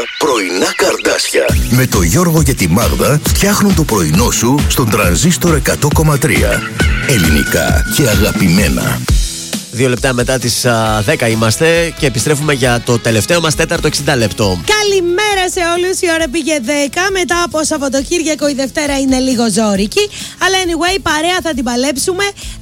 πρωινά καρδάσια. Με το Γιώργο και τη Μάγδα φτιάχνουν το πρωινό σου στον τρανζίστορ 100,3. Ελληνικά και αγαπημένα. 2 λεπτά μετά τις 10 είμαστε και επιστρέφουμε για το τελευταίο μας τέταρτο 60 λεπτό. Καλημέρα σε όλους, η ώρα πήγε 10. Μετά από Σαββατοκύριακο η Δευτέρα είναι λίγο ζώρικη. Αλλά anyway, παρέα θα την παλέψουμε.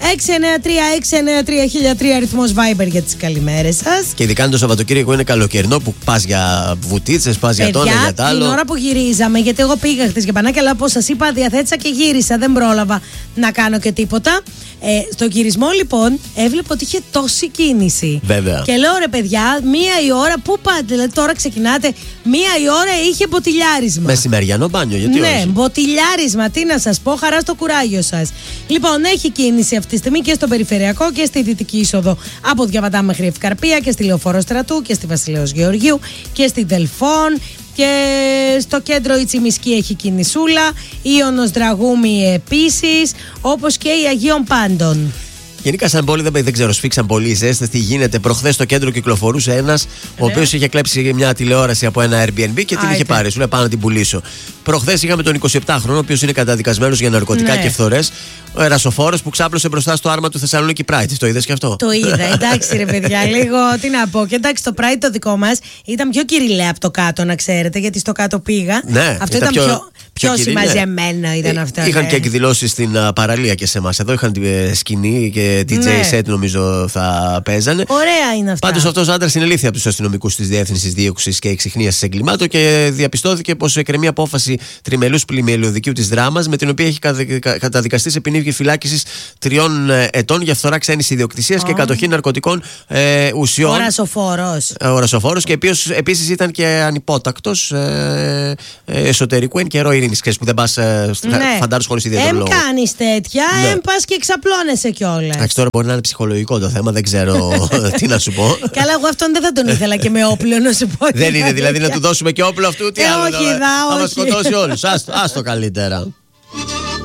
693-693-1003 αριθμός Viber για τις καλημέρες σας. Και ειδικά αν το Σαββατοκύριακο είναι καλοκαιρινό που πας για βουτίτσες, πας για το ένα για το άλλο. Την ώρα που γυρίζαμε, γιατί εγώ πήγα χτες για πανάκια, αλλά όπως σας είπα, διαθέτησα και γύρισα. Δεν πρόλαβα να κάνω και τίποτα. Στο γυρισμό λοιπόν έβλεπα ότι είχε τόση κίνηση. Βέβαια. Και λέω ρε παιδιά, 1 η ώρα, πού πάτε? Δηλαδή τώρα ξεκινάτε, 1 η ώρα είχε μποτιλιάρισμα. Μεσημεριανό μπάνιο, γιατί ναι, όχι. Μποτιλιάρισμα, τι να σας πω, χαρά στο κουράγιο σας. Λοιπόν, έχει κίνηση αυτή τη στιγμή και στο περιφερειακό και στη δυτική είσοδο από Διαβατά μέχρι Ευκαρπία και στη Λεωφόρο Στρατού και στη Βασιλέως Γεωργίου και στη Δελφών. Και στο κέντρο η Τσιμισκή έχει κινησούλα, Ιωνος Δραγούμη επίσης, όπως και η Αγίων Πάντων. Γενικά, σαν πόλη δεν ξέρω, σφίξαν πολύ ζέστες. Τι γίνεται? Προχθές στο κέντρο κυκλοφορούσε ένας ο οποίος είχε κλέψει μια τηλεόραση από ένα Airbnb και την είχε πάρει. Σου λέει πάω να την πουλήσω. Προχθές είχαμε τον 27χρονο, ο οποίος είναι καταδικασμένος για ναρκωτικά και φθορές. Ο ερασοφόρος που ξάπλωσε μπροστά στο άρμα του Θεσσαλονίκη Pride. Το είδες και αυτό? Το είδα, εντάξει ρε παιδιά, λίγο τι να πω. Και εντάξει, το Pride το δικό μας ήταν πιο κυριλαία από το κάτω, να ξέρετε, γιατί στο κάτω πήγα. Ναι, αυτό ήταν πιο συμμαζεμένο, ήταν αυτό. Είχαν και εκδηλώσεις στην παραλία και σε εμάς. Εδώ είχαν τη σκηνή και DJ set νομίζω θα παίζανε. Ωραία είναι αυτά. Πάντως αυτός ο άντρας είναι ηλίθεια από τους αστυνομικούς της Διεύθυνσης Δίωξης και Εξιχνίασης Εγκλημάτων και διαπιστώθηκε πως εκκρεμεί απόφαση τριμελούς πλημελιωδικίου της δράμας με την οποία έχει καταδικαστεί σε ποινή φυλάκισης 3 ετών για φθορά ξένης ιδιοκτησίας και κατοχή ναρκωτικών ουσιών. Ο ρασοφόρος και επίσης ήταν και ανυπότακτος εσωτερικού εν καιρό ειρήνης. Ξέρεις που δεν πας φαντάρους χωρίς ιδιαίτερο λόγο. Κάνεις τέτοια, πας και εξαπλώνεσαι κιόλας. Εντάξει, τώρα μπορεί να είναι ψυχολογικό το θέμα, δεν ξέρω τι να σου πω. Καλά, εγώ αυτόν δεν θα τον ήθελα και με όπλο, να σου πω. Δεν είναι δηλαδή να του δώσουμε και όπλο αυτού, τι άλλο. Όχι, θα μας σκοτώσει όλους. Άστο καλύτερα.